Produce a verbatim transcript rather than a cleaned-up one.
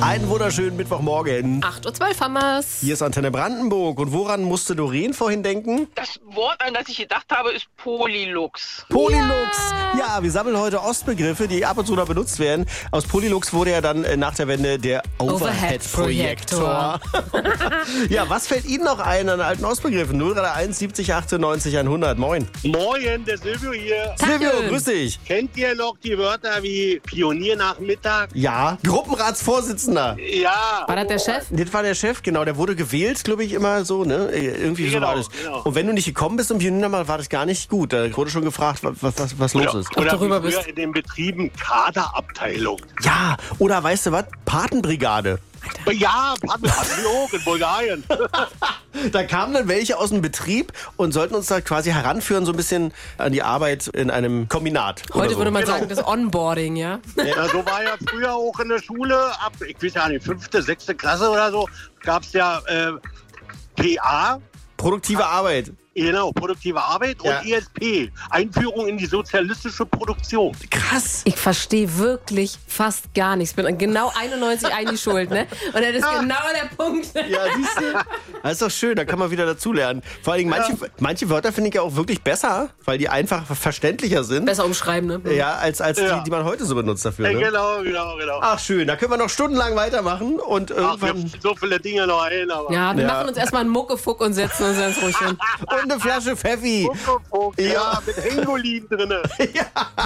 Einen wunderschönen Mittwochmorgen. acht Uhr zwölf haben wir's. Hier ist Antenne Brandenburg. Und woran musste Doreen vorhin denken? Das Wort, an das ich gedacht habe, ist Polylux. Polylux. Ja. ja, wir sammeln heute Ostbegriffe, die ab und zu da benutzt werden. Aus Polylux wurde ja dann nach der Wende der Overhead-Projektor. Ja, was fällt Ihnen noch ein an alten Ostbegriffen? null drei eins siebzig achtzehn neunzig hundert. Moin. Moin, der Silvio hier. Silvio, grüß dich. Kennt ihr noch die Wörter wie Pioniernachmittag? Ja, Gruppenratsvorsitzender. Ja. War das der Chef? Das war der Chef, genau. Der wurde gewählt, glaube ich, immer so, ne? Irgendwie so Genau, war das. genau. Und wenn du nicht gekommen bist zum Pioniermal, war das gar nicht gut. Da wurde schon gefragt, was, was, was los ist. Oder du rüber wie früher bist. in den Betrieben Kaderabteilung. Ja, oder weißt du was? Patenbrigade. Ja, Patriot in Bulgarien. Da kamen dann welche aus dem Betrieb und sollten uns da quasi heranführen, so ein bisschen an die Arbeit in einem Kombinat. oder Heute so. würde man Genau. sagen, das Onboarding, ja? Ja, so war ja früher auch in der Schule, ab, ich weiß ja nicht, fünfte, sechste Klasse oder so, gab es ja äh, P A, Produktive Arbeit. genau, produktive Arbeit Ja. und E S P, Einführung in die sozialistische Produktion. Krass. Ich verstehe wirklich fast gar nichts. Ich bin an genau einundneunzig eigentlich schuld, ne? Und das ist genau der Punkt. Ja, siehst du? Das ist doch schön, da kann man wieder dazulernen. Vor allen Dingen, manche, manche Wörter finde ich ja auch wirklich besser, weil die einfach verständlicher sind. Besser umschreiben, ne? Ja, als, als Ja. die, die man heute so benutzt dafür. Äh, Ne? genau, genau, genau. Ach schön, da können wir noch stundenlang weitermachen und Ach, irgendwann... mir so viele Dinge noch ein, aber... Ja, wir Ja. machen uns erstmal einen Muckefuck und setzen uns ganz ruhig hin. Und eine Flasche Pfeffi. Fuck, fuck, ja, mit Hengolin drinne. Ja.